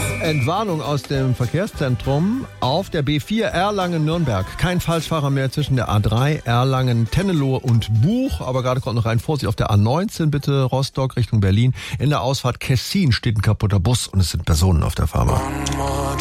Entwarnung aus dem Verkehrszentrum auf der B4 Erlangen-Nürnberg. Kein Falschfahrer mehr zwischen der A3 Erlangen-Tennelohe und Buch. Aber gerade kommt noch rein Vorsicht auf der A19, bitte Rostock Richtung Berlin. In der Ausfahrt Kessin steht ein kaputter Bus und es sind Personen auf der Fahrbahn.